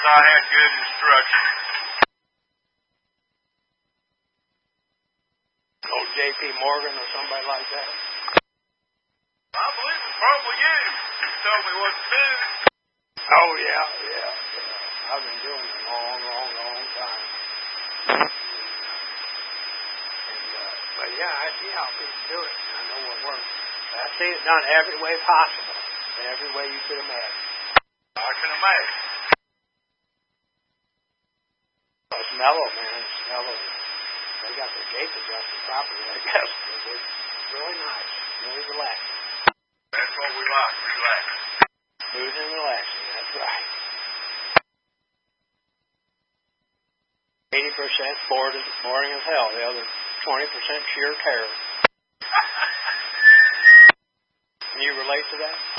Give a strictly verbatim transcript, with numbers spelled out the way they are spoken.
as I had good instruction. Old J P Morgan or somebody like that. I believe it was probably you. You told me what to do. Oh, yeah, yeah, yeah. I've been doing it a long, long, long time. And, uh, but yeah, I see how people do it. I know what works. I see it done every way possible. Every way you could imagine. I can imagine. It's mellow, man. It's mellow. They got the gate adjusted properly, I guess. It's really nice. Really relaxing. That's what we like, relaxing. Smooth and relaxing, that's right. eighty percent bored, boring as hell. The other twenty percent sheer terror. Can you relate to that?